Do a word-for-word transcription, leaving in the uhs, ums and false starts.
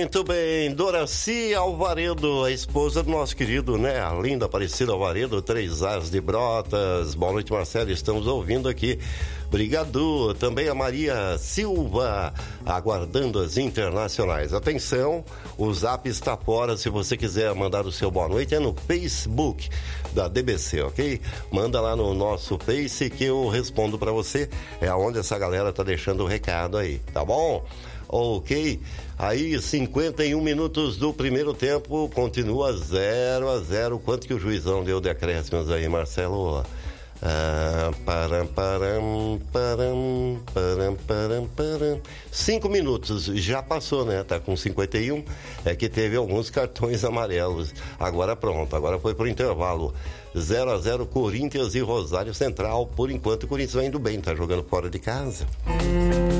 Muito bem, Doraci Alvaredo, a esposa do nosso querido, né, a linda Aparecida Alvaredo, Três As de Brotas. Boa noite, Marcelo, estamos ouvindo aqui. Obrigado. Também a Maria Silva, aguardando as internacionais. Atenção, o Zap está fora, se você quiser mandar o seu boa noite, é no Facebook da D B C, ok? Manda lá no nosso Face que eu respondo para você, é onde essa galera tá deixando o recado aí, tá bom? Ok, aí cinquenta e um minutos do primeiro tempo, continua zero a zero. Quanto que o juizão deu de acréscimos aí, Marcelo? Ah, param, param, param, param, param, param. Cinco minutos, já passou, né? Tá com cinquenta e um, é que teve alguns cartões amarelos. Agora pronto, agora foi pro intervalo. zero a zero Corinthians e Rosário Central. Por enquanto o Corinthians vai indo bem, tá jogando fora de casa.